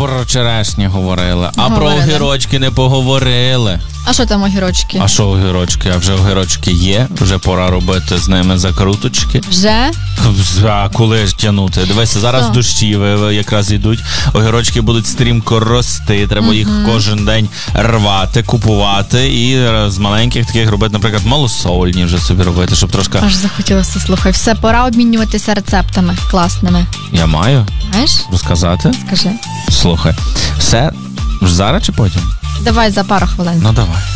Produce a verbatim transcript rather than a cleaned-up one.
про черешні говорили, а Говорили. про огірочки не поговорили. А що там огірочки? А що огірочки? А вже огірочки є, вже пора робити з ними закруточки. Вже? А коли ж тягнути? Дивися, зараз Що? дощі якраз йдуть, огірочки будуть стрімко рости, треба uh-huh. їх кожен день рвати, купувати і з маленьких таких робити, наприклад, малосольні вже собі робити, щоб трошки... Аж захотілося, слухай, все, пора обмінюватися рецептами класними. Я маю? Знаєш? Розказати? Скажи. Слухай, все, зараз чи потім? Давай за пару хвилин. Ну давай.